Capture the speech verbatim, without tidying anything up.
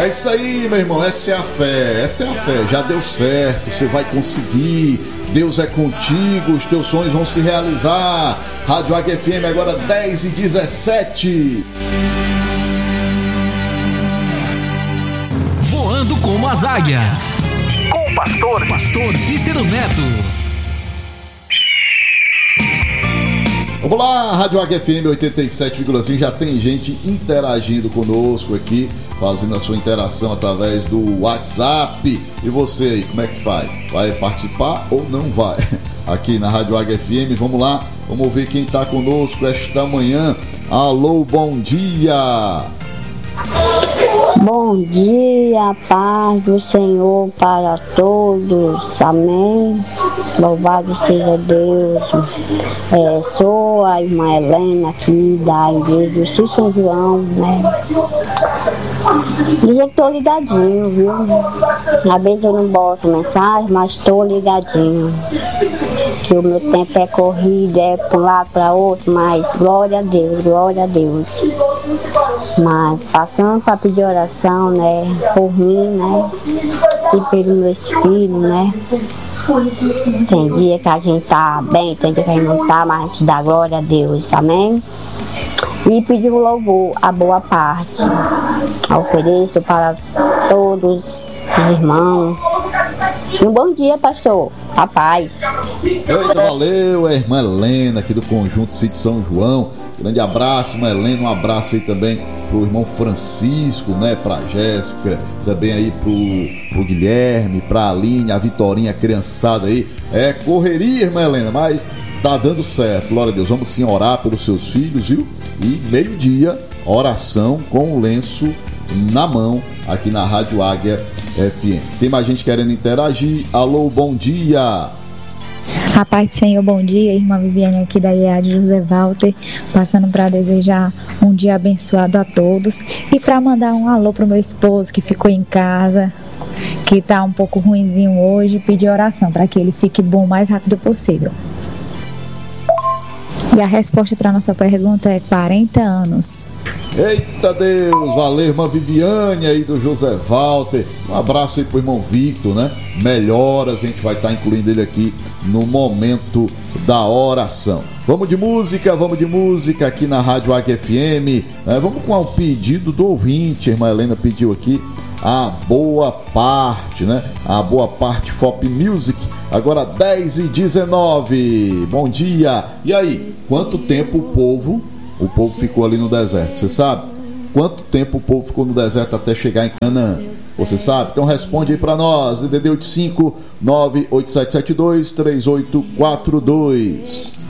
É isso aí, meu irmão, essa é a fé, essa é a fé, já deu certo, você vai conseguir, Deus é contigo, os teus sonhos vão se realizar. Rádio Águia F M, agora dez e dezessete. Voando como as águias, com o pastor, pastor Cícero Neto. Vamos lá, Rádio Águia F M oitenta e sete vírgula cinco, já tem gente interagindo conosco aqui, fazendo a sua interação através do WhatsApp. E você aí, como é que vai? Vai participar ou não vai? Aqui na Rádio Águia F M, vamos lá, vamos ver quem está conosco esta manhã. Alô, bom dia! Bom dia, paz do Senhor para todos, amém. Louvado seja Deus. É, sou a irmã Helena aqui da igreja do São João, né? Dizer que estou ligadinho, viu? Às vezes eu não boto mensagem, mas estou ligadinho. Que o meu tempo é corrido, é para um lado para outro, mas glória a Deus, glória a Deus. Mas passando para pedir oração, né, por mim, né, e pelos meus filhos, né. Tem dia que a gente tá bem, tem dia que a gente não tá, mas a gente dá glória a Deus, amém. E pedir o louvor, a boa parte. Ofereço para todos os irmãos. Um bom dia, pastor. A paz. Eita, valeu, é a irmã Helena aqui do Conjunto Sítio São João. Grande abraço, irmã Helena. Um abraço aí também pro irmão Francisco, né? Pra Jéssica, também aí pro, pro Guilherme, pra Aline, a Vitorinha, a criançada aí. É correria, irmã Helena, mas tá dando certo, glória a Deus. Vamos sim orar pelos seus filhos, viu? E meio-dia, oração com o lenço na mão aqui na Rádio Águia F M. Tem mais gente querendo interagir. Alô, bom dia. A paz do Senhor, bom dia, irmã Viviane aqui da I A de José Walter, passando para desejar um dia abençoado a todos e para mandar um alô pro meu esposo que ficou em casa, que tá um pouco ruinzinho hoje, pedir oração para que ele fique bom o mais rápido possível. E a resposta para nossa pergunta é quarenta anos. Eita Deus, valeu, irmã Viviane aí do José Walter. Um abraço aí pro irmão Victor, né? Melhoras, a gente vai estar incluindo ele aqui no momento da oração. Vamos de música, vamos de música aqui na Rádio Águia F M. É, vamos com o pedido do ouvinte, a irmã Helena pediu aqui a Boa Parte, né? A Boa Parte Fop Music. Agora dez e dezenove. Bom dia. E aí, quanto tempo o povo, o povo ficou ali no deserto? Você sabe? Quanto tempo o povo ficou no deserto até chegar em Canaã? Você sabe? Então responde aí pra nós. D D D oito cinco nove oito sete sete dois três oito quatro dois.